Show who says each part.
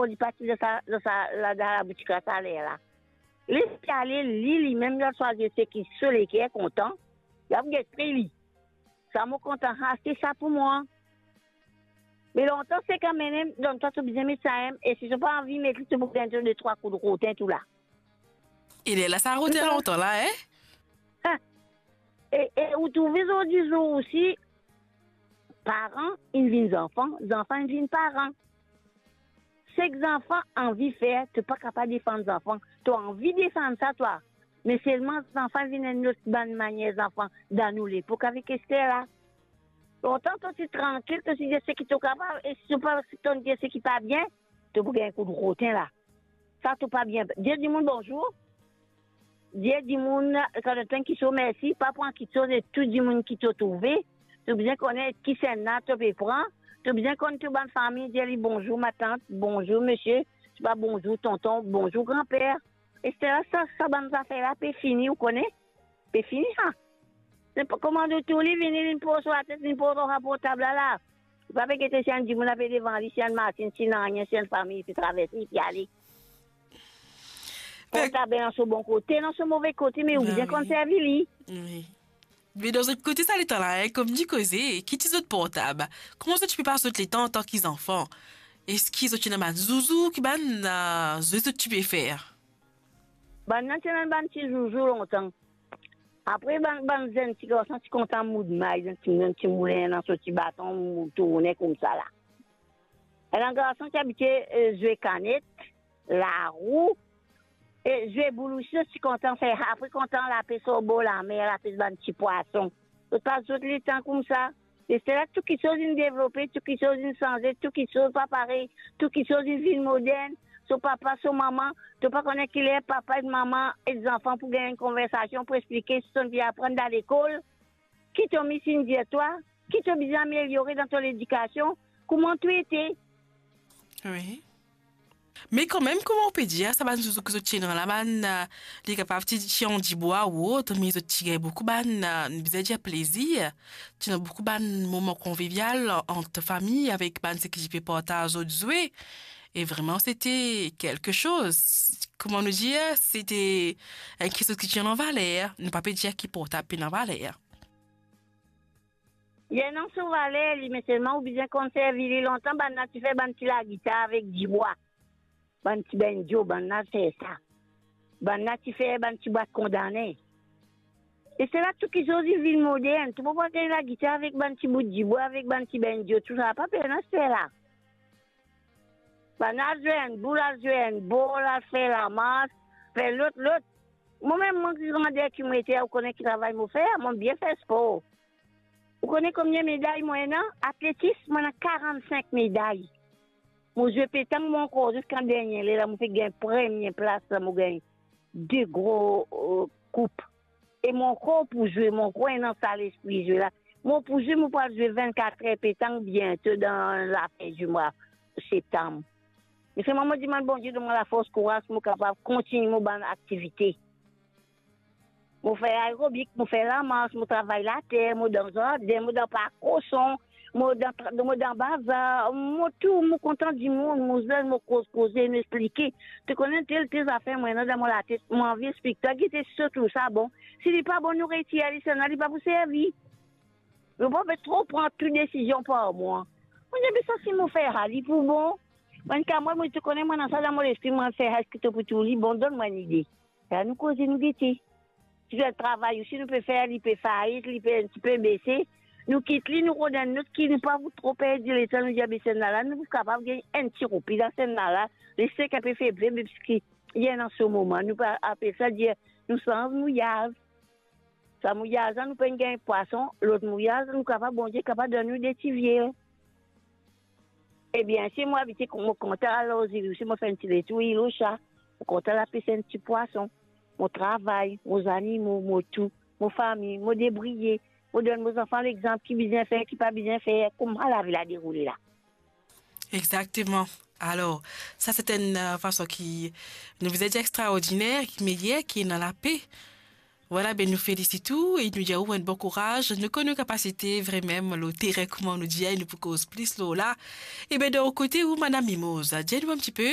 Speaker 1: pour lui partir dans la boutique à salaire là. Laissez aller, lui-même, il a choisi ce qui est content. Il a bien pris. Ça m'a content. Ah, c'est ça pour moi. Mais longtemps, c'est quand même, donc toi, tu as besoin de ça, et si tu n'as pas envie de mettre, tu peux prendre 2-3 coups de rotin, tout là.
Speaker 2: Il est là, ça a roté longtemps là, hein?
Speaker 1: Ah. Et vous trouvez aujourd'hui aussi, parents, ils viennent enfants, les enfants, ils viennent parents. C'est que les enfants ont envie de faire, tu n'es pas capable de défendre les enfants. Tu as envie de défendre ça, toi. Mais seulement les enfants viennent de bonne manière, les enfants, dans nous l'époque avec Esther là. Longtemps, toi, tu es tranquille, tu dis ce qui est capable, et si tu pas si tu dis ce qui n'est pas bien, tu peux gagner un coup de rotin là. Ça, tu pas bien. Dis du monde bonjour. Dis du monde, quand tu qui sont merci, pas prendre qui sont et tout du monde qui t'a trouvé. Tu as besoin de connaître qui c'est là, tu peux prendre. Tu as besoin de connaître toute bonne famille, dis bonjour ma tante, bonjour monsieur, tu pas bonjour tonton, bonjour grand-père. Et c'est là, ça, bonne affaire là, c'est fini, vous connaissez? C'est fini, ça. C'est pas comment de tout, il vient, il pose sur la tête, il pose au rapport table là. Il ne peut pas que si on dit, on a fait devant lui, si on Martin, si on a rien, si on famille, puis traverser, puis aller. On t'a bien dans ce bon côté, dans ce mauvais côté, mais vous bien conserver lui.
Speaker 2: Oui. Mais dans autre côté, ça l'état là, hein, comme dit causé, qui t'y autres portable. Comment ça tu peux pas sauter les temps en tant qu'ils enfants? Est-ce qu'ils ont une zouzou qui ban ce que tu peux faire?
Speaker 1: Ben, non, c'est un petit joujou longtemps. Après, ben, zen, petit garçon, tu comptes en mou de maille, un petit moulin, dans ce petit bâton, tourné comme ça là. Et un garçon qui habitait jouer canette, la roue, et jouer boulouchi, tu content faire, après content la paix sur bol, la mer, la paix dans petit poisson. Tu passes tout le temps comme ça. Et c'est là tout qui chose une développée, tout qui chose une changée, tout qui chose pas pareil, tout qui chose une ville moderne. Son papa, son maman, tu ne pas connaître qu'il est papa et maman et les enfants pour gagner une conversation, pour expliquer si tu viens apprendre à l'école, qui t'a mis une dire toi, qui t'a bien amélioré dans ton éducation, comment tu étais.
Speaker 2: Oui. Mais quand même, comment on peut dire, ça va nous que dans la manne, les capables de dire on dit bois ou autre, mais ils ont beaucoup nous dire plaisir. Tu as beaucoup de moments conviviaux entre famille avec ce qui peut partager aux autres jouets. Et vraiment, c'était quelque chose. Comment nous dire, c'était quelque chose qui tient en valeur. Ne pas dire qui porte à peine en valeur.
Speaker 1: Il y a non sur valeur, mais seulement ou bien conserver longtemps, tu fais la guitare avec du bois. Tu benjo, fait ça. Tu fais tu bois condamné. Et c'est là tout qui sont des villes modernes. Tu peux pas faire la guitare avec petit bout de bois, avec petit benjo. Tout ça, pas peine, c'est là. Banal jouer un boule, jouer un bol, faire la masse, faire l'autre. Moi-même, moi, qui demandais qui m'était, vous connaissez qui travaille, moi faire, moi, bien fait sport. Vous connaissez combien de médailles, moi, non? Athlétisme, moi, 45 médailles. Moi, je pétang mon corps jusqu'en dernier, là, moi, fait gagner première place, là, moi, gagne 2 gros coupes. Et mon corps pour jouer, mon corps est dans ça, l'esprit, jouer là. Moi, pour jouer, moi, pas jouer 24 heures pétang bientôt dans la fin du mois, septembre. Mais c'est moi qui dis, bon Dieu, donne-moi la force, courage, pour capable de continuer mon bonne activité. Je fais aérobic, je fais la marche, je travaille la terre, je dans le jardin, je dans le parcours, je dans bazar, je tout, je suis content du monde, je causer, m'expliquer. Tu connais tes affaires, moi, dans la tête, je envie d'expliquer. Toi, qui es surtout ça, bon. S'il n'est pas bon, nous retirer, ça n'est pas pour servir. Je ne peux pas trop prendre toute décision par moi. Je dis, ça, si je fais rallye pour bon. Moi, tu connais, moi, dans ça, dans mon esprit, moi, faire ce que tu peux tout lire, bon, donne-moi une idée. Ça nous cause une gaieté. Si le travail aussi, nous peut faire, il peut faillir, il peut un petit peu baisser. Nous quittons, nous redonnons, nous qui ne pas trop perdre les temps, nous disons, c'est là, nous sommes capables de gagner un petit roupi dans cette là, les steaks un peu faibles, mais parce qu'il y a dans ce moment, nous pouvons appeler ça, dire, nous sommes mouillages. Ça mouillage, nous pouvons gagner un poisson, l'autre mouillage, nous sommes capables, bon Dieu, capables de nous détivier. Eh bien, si moi, je compte à l'osile, si moi, je fais un petit détour, au chat, je compte à la piscine, un petit poisson, mon travail, mes animaux, mon tout, mon famille, mon débrouiller, je donne aux enfants l'exemple qui bien faire, qui pas bien faire, comment la vie a déroulé là.
Speaker 2: Exactement. Alors, ça, c'est une façon qui nous vous a dit extraordinaire, qui m'est qui est dans la paix. Voilà, ben nous félicitons et nous disons un bon courage. Nous connaissons nos capacités vraiment, le terrain, comment nous dit, nous pouvons plus là. Et ben, de l'autre côté, où Madame Mimose, dis-nous un petit peu.